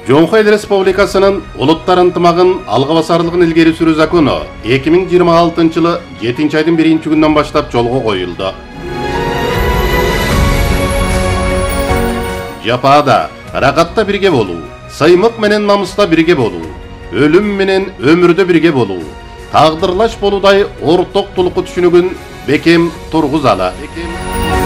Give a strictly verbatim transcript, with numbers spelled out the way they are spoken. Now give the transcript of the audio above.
Жоңхой Эл Республикасынын улуттар ынтымагын алга басарлыгын илгери сүрүү закону эки миң жыйырма алтынчы жылы жетинчи айдын биринчи күнүнөн баштап жолго коюлду. Жапаада, аракатта бирге болуу, сыймык менен намыста бирге болуу, өлүм менен өмүрдө бирге болуу, тагдырлаш болуудай орток тулку түшүнүгүн бекем тургузалы.